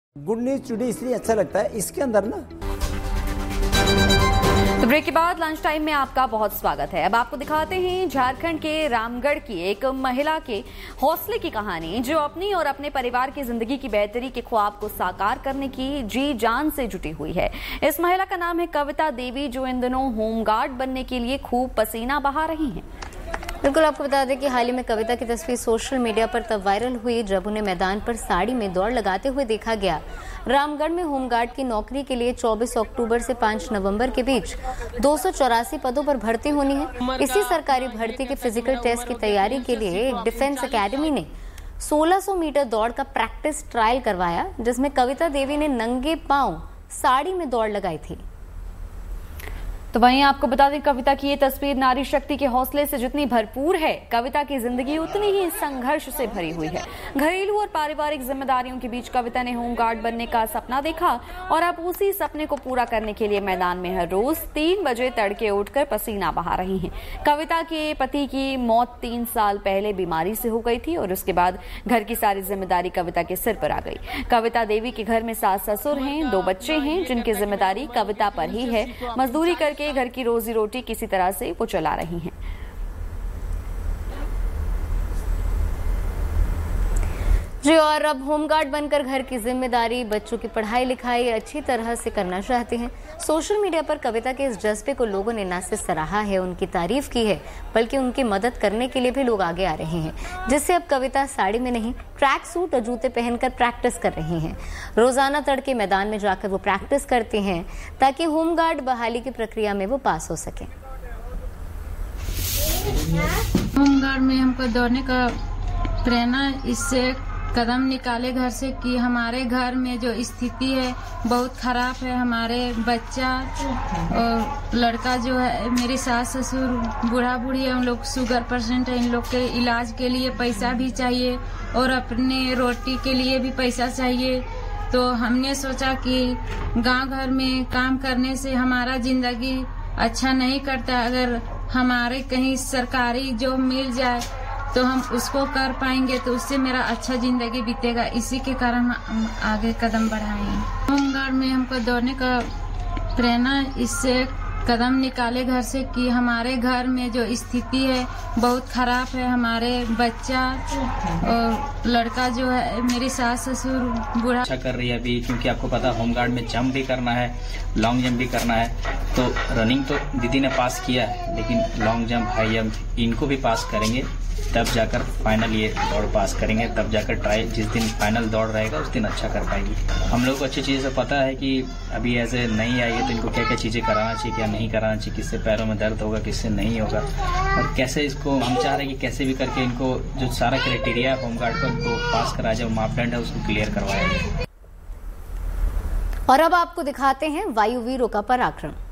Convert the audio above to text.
Good news today इसलिए अच्छा लगता है, इसके अंदर ना। तो ब्रेक के बाद लंच टाइम में आपका बहुत स्वागत है। अब आपको दिखाते हैं झारखंड के रामगढ़ की एक महिला के हौसले की कहानी, जो अपनी और अपने परिवार की जिंदगी की बेहतरी के ख्वाब को साकार करने की जी जान से जुटी हुई है। इस महिला का नाम है कविता देवी, जो इन दिनों होमगार्ड बनने के लिए खूब पसीना बहा रही हैं। बिल्कुल, आपको बता दें कि हाल ही में कविता की तस्वीर सोशल मीडिया पर तब वायरल हुई जब उन्हें मैदान पर साड़ी में दौड़ लगाते हुए देखा गया। रामगढ़ में होमगार्ड की नौकरी के लिए 24 अक्टूबर से 5 नवंबर के बीच 284 पदों पर भर्ती होनी है। इसी सरकारी भर्ती के फिजिकल टेस्ट की तैयारी के लिए एक डिफेंस एकेडमी ने 1600 मीटर दौड़ का प्रैक्टिस ट्रायल करवाया, जिसमें कविता देवी ने नंगे पांव साड़ी में दौड़ लगाई थी। तो वहीं आपको बता दें, कविता की ये तस्वीर नारी शक्ति के हौसले से जितनी भरपूर है, कविता की जिंदगी उतनी ही संघर्ष से भरी हुई है। घरेलू और पारिवारिक जिम्मेदारियों के बीच कविता ने होमगार्ड बनने का सपना देखा और अब उसी सपने को पूरा करने के लिए मैदान में हर रोज 3 बजे तड़के उठकर पसीना बहा रही हैं। कविता के पति की मौत 3 साल पहले बीमारी से हो गई थी और उसके बाद घर की सारी जिम्मेदारी कविता के सिर पर आ गई। कविता देवी के घर में सास ससुर हैं, 2 बच्चे हैं, जिनकी जिम्मेदारी कविता पर ही है। मजदूरी करके घर की रोजी रोटी किसी तरह से वो चला रही हैं। जी, और अब होमगार्ड बनकर घर की जिम्मेदारी, बच्चों की पढ़ाई लिखाई अच्छी तरह से करना चाहते हैं। सोशल मीडिया पर कविता के इस जज्बे को लोगों ने न सिर्फ सराहा है, उनकी तारीफ की है, बल्कि उनकी मदद करने के लिए भी लोग आगे आ रहे हैं, जिससे अब कविता साड़ी में नहीं, ट्रैक सूट और जूते पहनकर प्रैक्टिस कर रही हैं। रोजाना तड़के मैदान में जाकर वो प्रैक्टिस करते हैं ताकि होमगार्ड बहाली की प्रक्रिया में वो पास हो सके। होमगार्ड में हमको दौड़ने का प्रेरणा इससे कदम निकाले घर से कि हमारे घर में जो स्थिति है बहुत खराब है। हमारे बच्चा और लड़का जो है, मेरी सास ससुर बूढ़ा बूढ़ी है, उन लोग शुगर पेशेंट है, इन लोग के इलाज के लिए पैसा भी चाहिए और अपने रोटी के लिए भी पैसा चाहिए। तो हमने सोचा कि गांव घर में काम करने से हमारा जिंदगी अच्छा नहीं करता, अगर हमारे कहीं सरकारी जॉब मिल जाए तो हम उसको कर पाएंगे, तो उससे मेरा अच्छा जिंदगी बीतेगा। इसी के कारण हम आगे कदम बढ़ाए हैं। होमगार्ड में हमको दौड़ने का प्रेरणा इससे कदम निकाले घर से कि हमारे घर में जो स्थिति है बहुत खराब है। हमारे बच्चा और लड़का जो है, मेरी सास ससुर बूढ़ा अच्छा कर रही है अभी, क्योंकि आपको पता होमगार्ड में जंप भी करना है, लॉन्ग जंप भी करना है। तो रनिंग तो दीदी ने पास किया है, लेकिन लॉन्ग जंप, हाई जंप इनको भी पास करेंगे, तब जाकर फाइनल ये दौड़ पास करेंगे। तब जाकर ट्राई, जिस दिन फाइनल दौड़ रहेगा उस दिन अच्छा कर पाएगी। हम लोग को अच्छी चीज़ से पता है कि अभी ऐसे नहीं आई है तो इनको क्या क्या चीज़ें कराना चाहिए, क्या नहीं कराना चाहिए, किससे पैरों में दर्द होगा, किससे नहीं होगा, और कैसे इसको हम चाह रहे हैं कि कैसे भी करके इनको जो सारा क्राइटेरिया होमगार्ड का उनको पास करा जाए, मापदंड है उसको क्लियर करवाया जाए। और अब आपको दिखाते हैं वायुवीरों का पराक्रम।